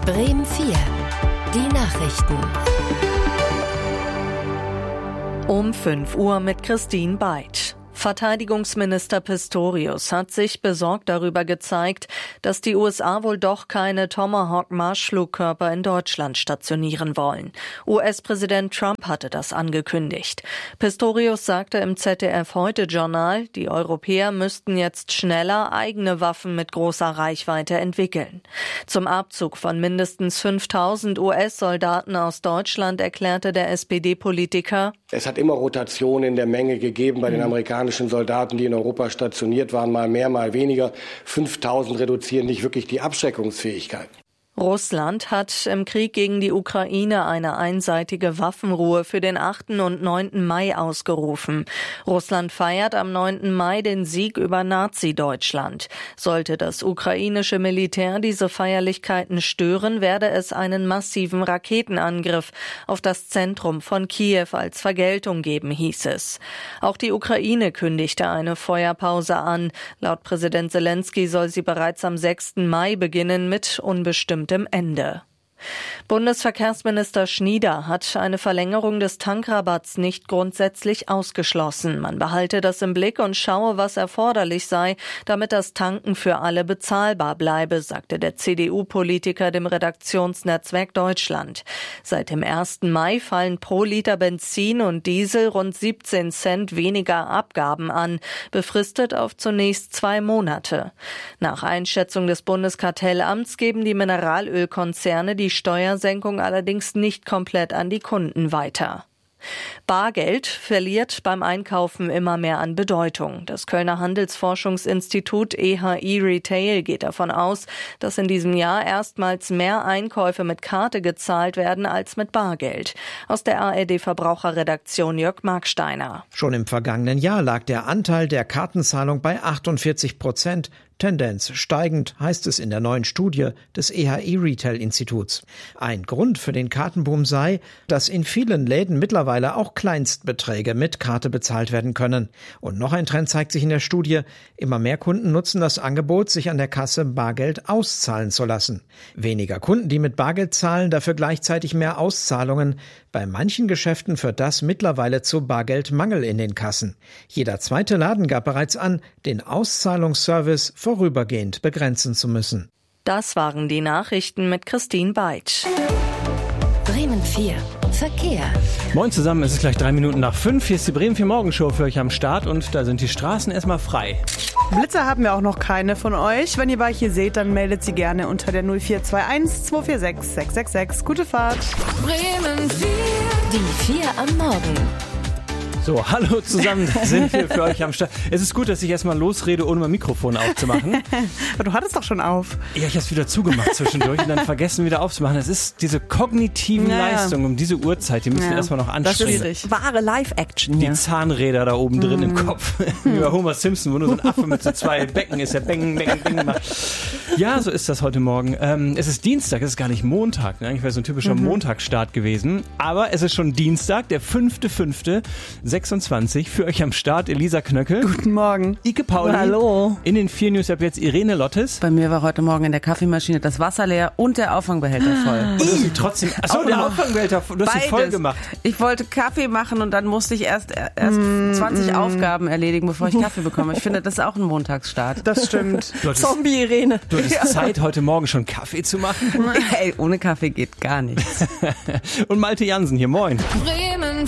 Bremen 4. Die Nachrichten. Um 5 Uhr mit Christine Beitsch. Verteidigungsminister Pistorius hat sich besorgt darüber gezeigt, dass die USA wohl doch keine Tomahawk-Marschflugkörper in Deutschland stationieren wollen. US-Präsident Trump hatte das angekündigt. Pistorius sagte im ZDF-Heute-Journal, die Europäer müssten jetzt schneller eigene Waffen mit großer Reichweite entwickeln. Zum Abzug von mindestens 5.000 US-Soldaten aus Deutschland erklärte der SPD-Politiker: Es hat immer Rotation in der Menge gegeben bei den amerikanischen Soldaten, die in Europa stationiert waren, mal mehr, mal weniger. 5.000 reduzieren nicht wirklich die Abschreckungsfähigkeit. Russland hat im Krieg gegen die Ukraine eine einseitige Waffenruhe für den 8. und 9. Mai ausgerufen. Russland feiert am 9. Mai den Sieg über Nazi-Deutschland. Sollte das ukrainische Militär diese Feierlichkeiten stören, werde es einen massiven Raketenangriff auf das Zentrum von Kiew als Vergeltung geben, hieß es. Auch die Ukraine kündigte eine Feuerpause an. Laut Präsident Zelensky soll sie bereits am 6. Mai beginnen mit unbestimmtem Ende. Bundesverkehrsminister Schnieder hat eine Verlängerung des Tankrabatts nicht grundsätzlich ausgeschlossen. Man behalte das im Blick und schaue, was erforderlich sei, damit das Tanken für alle bezahlbar bleibe, sagte der CDU-Politiker dem Redaktionsnetzwerk Deutschland. Seit dem 1. Mai fallen pro Liter Benzin und Diesel rund 17 Cent weniger Abgaben an, befristet auf zunächst 2 Monate. Nach Einschätzung des Bundeskartellamts geben die Mineralölkonzerne die Steuersenkung allerdings nicht komplett an die Kunden weiter. Bargeld verliert beim Einkaufen immer mehr an Bedeutung. Das Kölner Handelsforschungsinstitut EHI Retail geht davon aus, dass in diesem Jahr erstmals mehr Einkäufe mit Karte gezahlt werden als mit Bargeld. Aus der ARD-Verbraucherredaktion Jörg Marksteiner. Schon im vergangenen Jahr lag der Anteil der Kartenzahlung bei 48%. Tendenz steigend, heißt es in der neuen Studie des EHI-Retail-Instituts. Ein Grund für den Kartenboom sei, dass in vielen Läden mittlerweile auch Kleinstbeträge mit Karte bezahlt werden können. Und noch ein Trend zeigt sich in der Studie. Immer mehr Kunden nutzen das Angebot, sich an der Kasse Bargeld auszahlen zu lassen. Weniger Kunden, die mit Bargeld zahlen, dafür gleichzeitig mehr Auszahlungen. Bei manchen Geschäften führt das mittlerweile zu Bargeldmangel in den Kassen. Jeder zweite Laden gab bereits an, den Auszahlungsservice vorübergehend begrenzen zu müssen. Das waren die Nachrichten mit Christine Beitsch. Bremen 4. Verkehr. Moin zusammen, es ist gleich 3 Minuten nach 5. Hier ist die Bremen 4 Morgenshow für euch am Start und da sind die Straßen erstmal frei. Blitzer haben wir auch noch keine von euch. Wenn ihr welche seht, dann meldet sie gerne unter der 0421 246 666. Gute Fahrt. Bremen 4. Die 4 am Morgen. So, hallo zusammen, da sind wir für euch am Start. Es ist gut, dass ich erstmal losrede, ohne mein Mikrofon aufzumachen. Aber du hattest doch schon auf. Ja, ich habe es wieder zugemacht zwischendurch und dann vergessen wieder aufzumachen. Es ist diese kognitiven Leistungen um diese Uhrzeit, die müssen wir erstmal noch anstrengen. Das ist wahre Live-Action hier. Die Zahnräder da oben drin im Kopf. Wie bei Homer Simpson, wo nur so ein Affe mit so 2 Becken ist, der Beng, Beng, Beng macht. Ja, so ist das heute Morgen. Es ist Dienstag, es ist gar nicht Montag. Ne? Eigentlich wäre so ein typischer Montagsstart gewesen. Aber es ist schon Dienstag, der 5.5.26. Für euch am Start Elisa Knöckel. Guten Morgen. Ike Pauli. Hallo. In den 4 News ab jetzt Irene Lottes. Bei mir war heute Morgen in der Kaffeemaschine das Wasser leer und der Auffangbehälter voll. Und du hast sie trotzdem. Achso, der Auffangbehälter, du hast sie voll gemacht. Ich wollte Kaffee machen und dann musste ich erst 20 Aufgaben erledigen, bevor ich Kaffee bekomme. Ich finde, das ist auch ein Montagsstart. Das stimmt. Zombie-Irene. Du hattest Zeit, heute Morgen schon Kaffee zu machen? Hey, ohne Kaffee geht gar nichts. Und Malte Jansen hier, moin. Bremen